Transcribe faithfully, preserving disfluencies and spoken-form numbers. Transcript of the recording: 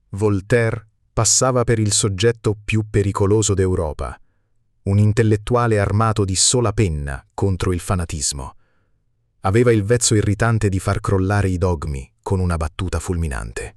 Voltaire passava per il soggetto più pericoloso d'Europa, un intellettuale armato di sola penna contro il fanatismo. Aveva il vezzo irritante di far crollare i dogmi con una battuta fulminante.